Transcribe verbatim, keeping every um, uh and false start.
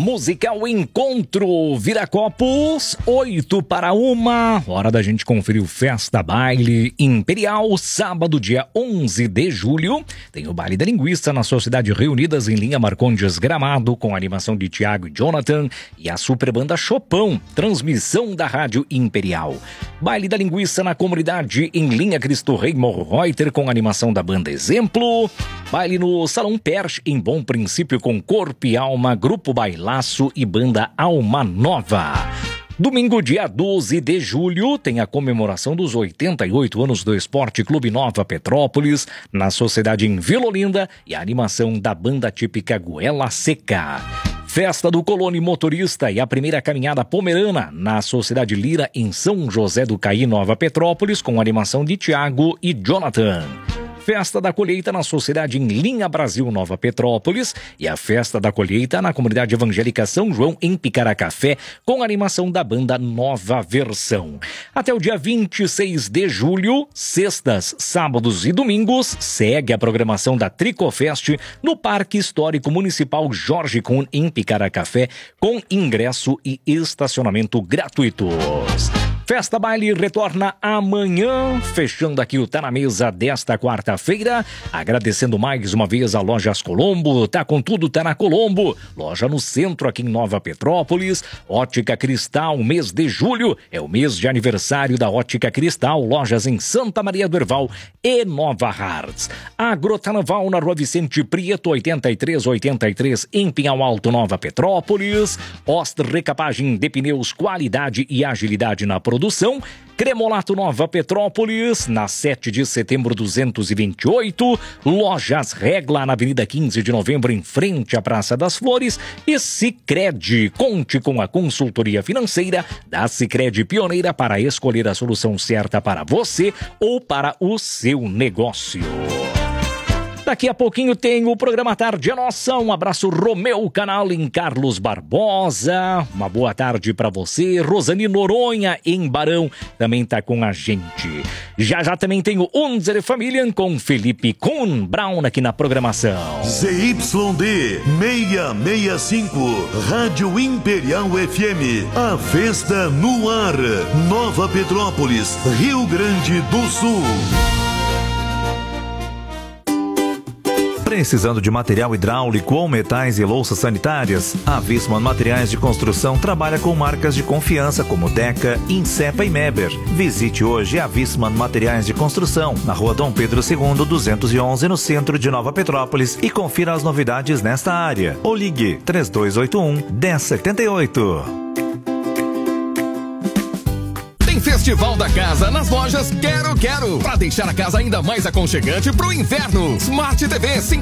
musical Encontro Viracopos, oito para uma, hora da gente conferir o Festa Baile Imperial, sábado, dia onze de julho. Tem o Baile da Linguiça na Sociedade Reunidas em linha Marcondes Gramado, com a animação de Tiago e Jonathan e a super banda Chopão, transmissão da Rádio Imperial. Baile da Linguiça na comunidade em linha Cristo Rei Morreuter, com a animação da banda Exemplo. Baile no Salão Perch, em Bom Princípio, com Corpo e Alma, Grupo Bailaço e banda Alma Nova. Domingo, dia doze de julho, tem a comemoração dos oitenta e oito anos do Esporte Clube Nova Petrópolis, na Sociedade em Vila Olinda, e a animação da banda típica Goela Seca. Festa do Colone Motorista e a primeira caminhada pomerana na Sociedade Lira, em São José do Caí, Nova Petrópolis, com a animação de Tiago e Jonathan. Festa da Colheita na Sociedade em Linha Brasil, Nova Petrópolis, e a Festa da Colheita na Comunidade Evangélica São João, em Picaracafé, com a animação da banda Nova Versão. Até o dia vinte e seis de julho, sextas, sábados e domingos, segue a programação da Tricofest no Parque Histórico Municipal Jorge Kuhn, em Picaracafé, com ingresso e estacionamento gratuitos. Festa Baile retorna amanhã, fechando aqui o Tá na Mesa desta quarta-feira, agradecendo mais uma vez a Lojas Colombo. Tá com tudo, tá na Colombo, loja no centro aqui em Nova Petrópolis. Ótica Cristal, mês de julho é o mês de aniversário da Ótica Cristal, lojas em Santa Maria do Herval e Nova Hartz. Agrotanaval na Rua Vicente Prieto, oitenta e três oitenta e três, em Pinhal Alto, Nova Petrópolis. Ost Recapagem de Pneus, qualidade e agilidade na produção. Produção, Cremolato Nova Petrópolis, na sete de setembro duzentos e vinte e oito, Lojas Regla na Avenida quinze de novembro, em frente à Praça das Flores, e Sicredi. Conte com a consultoria financeira da Sicredi, pioneira para escolher a solução certa para você ou para o seu negócio. Daqui a pouquinho tem o programa Tarde é Nossa. Um abraço, Romeu Canal em Carlos Barbosa. Uma boa tarde para você. Rosani Noronha em Barão também tá com a gente. Já já também tem o Unzer Família com Felipe Kuhn Brown aqui na programação. Z Y D seiscentos e sessenta e cinco, Rádio Imperial F M. A festa no ar. Nova Petrópolis, Rio Grande do Sul. Precisando de material hidráulico ou metais e louças sanitárias? A Viessmann Materiais de Construção trabalha com marcas de confiança como Deca, Insepa e Meber. Visite hoje a Viessmann Materiais de Construção, na Rua Dom Pedro segundo, duzentos e onze, no centro de Nova Petrópolis, e confira as novidades nesta área. Ou ligue três dois oito um, um zero sete oito. Festival da Casa nas lojas Quero Quero, para deixar a casa ainda mais aconchegante pro inverno. Smart T V cinquenta